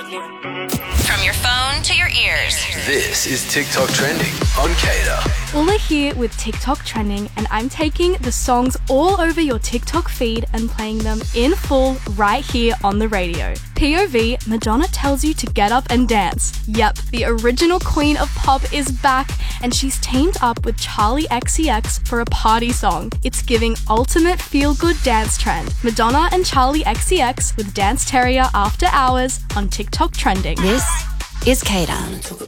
From your phone to your ears. This is TikTok Trending on Cater. Ula here with TikTok Trending, and I'm taking the songs all over your TikTok feed and playing them in full right here on the radio. POV, Madonna tells you to get up and dance. Yep, the original queen of pop is back, and she's teamed up with Charli XCX for a party song. It's giving ultimate feel-good dance trend. Madonna and Charli XCX with Dance Terrier After Hours on TikTok Trending. This is Cater.